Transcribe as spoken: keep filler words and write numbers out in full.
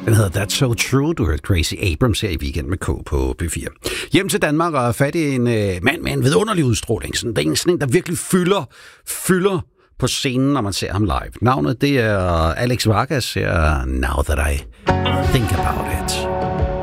Den hedder That's So True. Du hørte Crazy Abrams her i Weekend med K på P fire. Hjem til Danmark og fat i en øh, mand med en vidunderlig udstråling. Sådan, det er en, sådan en, der virkelig fylder, fylder på scenen, når man ser ham live. Navnet, det er Alex Vargas her, Now That I Think About It.